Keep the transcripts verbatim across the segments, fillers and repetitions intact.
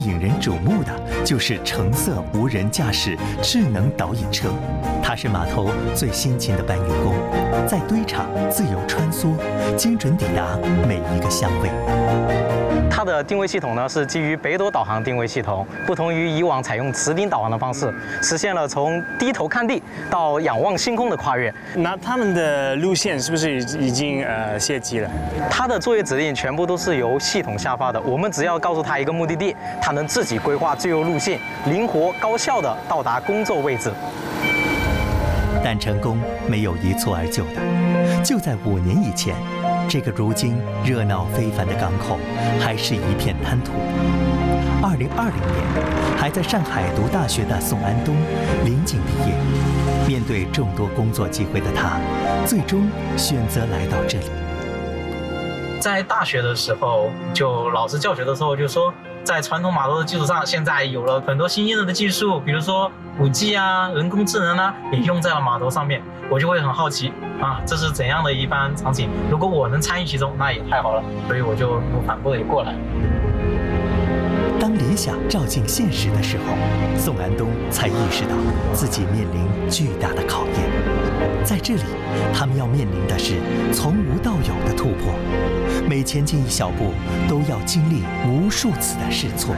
引人瞩目的就是橙色无人驾驶智能导引车，它是码头最辛勤的搬运工，在堆场自由穿梭，精准抵达每一个相位。 它的定位系统呢是基于北斗导航定位系统，不同于以往采用磁顶导航的方式，实现了从低头看地到仰望星空的跨越。 那他们的路线是不是已经呃设计了？ 它的作业指令全部都是由系统下发的，我们只要告诉它一个目的地，它能自己规划最优路线，灵活高效地到达工作位置。 但成功没有一蹴而就的，就在五年以前，这个如今热闹非凡的港口还是一片滩涂。二零二零年，还在上海读大学的宋安东临近毕业，面对众多工作机会的他，最终选择来到这里。 在大学的时候，就老师教学的时候就说，在传统码头的基础上，现在有了很多新兴的技术，比如说五 G 啊、人工智能啊，也用在了码头上面。我就会很好奇啊，这是怎样的一番场景？如果我能参与其中，那也太好了。所以我就义无反顾地也过来。 当理想照进现实的时候，宋安东才意识到自己面临巨大的考验。在这里，他们要面临的是从无到有的突破，每前进一小步，都要经历无数次的试错。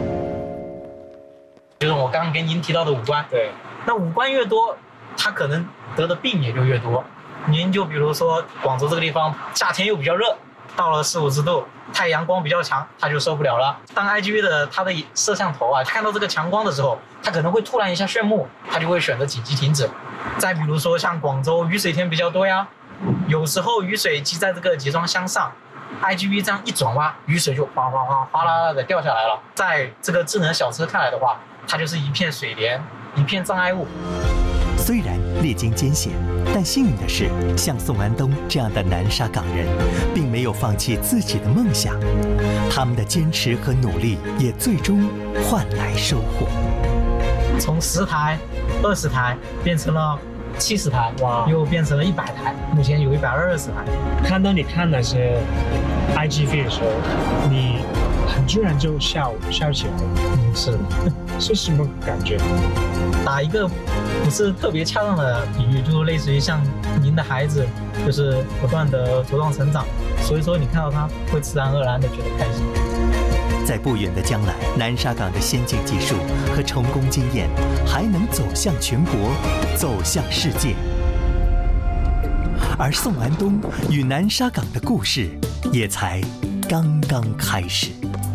就是我刚刚跟您提到的五官，对，那五官越多，他可能得的病也就越多。您就比如说广州这个地方，夏天又比较热，到了四五十度，太阳光比较强，他就受不了了。当 I G V 的它的摄像头啊，看到这个强光的时候，它可能会突然一下炫目，它就会选择紧急停止。再比如说像广州雨水天比较多呀，有时候雨水积在这个集装箱上， I G V 这样一转弯，雨水就哗哗哗哗啦啦的掉下来了。在这个智能小车看来的话，它就是一片水帘，一片障碍物。 虽然历经艰险，但幸运的是，像宋安东这样的南沙港人，并没有放弃自己的梦想。他们的坚持和努力，也最终换来收获。 从十台、二十台变成了七十台，哇，又变成了一百台，目前有一百二十台。 看到你看那些 I G V 的时候，你很自然就笑笑起来了。 嗯，是的， 是什么感觉？ 打一个不是特别恰当的比喻，就类似于像您的孩子，就是不断的茁壮成长，所以说你看到他会自然而然的觉得开心。 在不远的将来，南沙港的先进技术和成功经验还能走向全国，走向世界。而宋安东与南沙港的故事也才刚刚开始。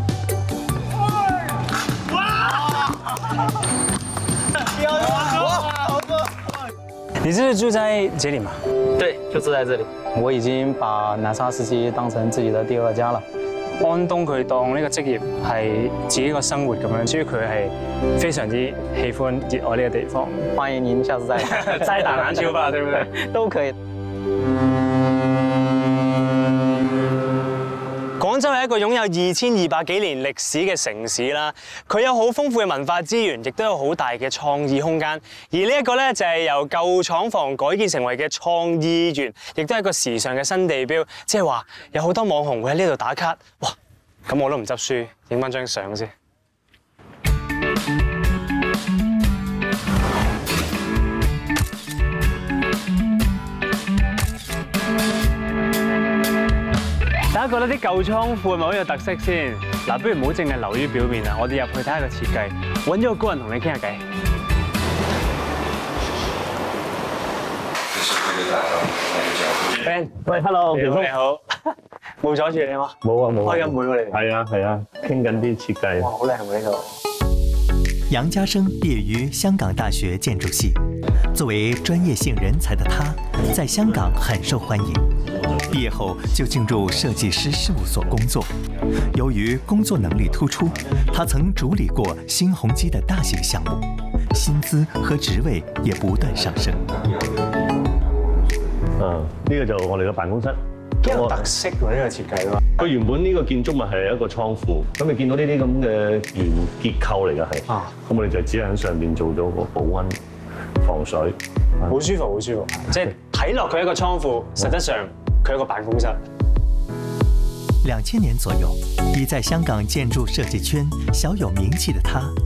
你是住在这里吗？ 对，就住在这里。我已經把南沙司機當成自己的第二家了。 安東佢當呢個職業係自己個生活咁樣，所以佢係非常之喜歡熱愛呢個地方。 歡迎您下次再來， 再打籃球吧，對不對？ 都可以。 廣州係一個擁有二千二百幾年歷史嘅城市啦，佢有好豐富嘅文化資源，亦都有好大嘅創意空間。而呢一個咧就係由舊廠房改建成為嘅創意園，亦都係一個時尚嘅新地標。即係話有好多網紅會喺呢度打卡，哇！咁我都唔執輸，影翻張相先。大家覺得啲舊倉庫係咪好有特色先？嗱，不如唔好淨係留於表面啊！我哋入去睇下個設計，揾咗個高人同你傾下偈。Ben， 喂 ，Hello， 你好，你好，冇阻住你嘛？ 冇啊冇啊， 開緊會喎你。 係啊係啊，傾緊啲設計。 哇，好靚喎呢度。 楊家生畢業於香港大學建築系，作為專業性人才的他，在香港很受歡迎。畢業後就進入設計師事務所工作。由於工作能力突出，他曾主理過新鴻基的大型項目，薪資和職位也不斷上升。 嗯，呢個就我哋嘅辦公室。 幾有特色喎呢個設計咯。 佢原本呢個建築物係一個倉庫，咁你見到呢啲咁嘅圓結構嚟嘅係。啊。咁我哋就只係喺上邊做咗個保溫、防水。 好舒服，好舒服。即係睇落佢一個倉庫，實質上佢一個辦公室。 两千年左右，已在香港建筑设计圈小有名气的他，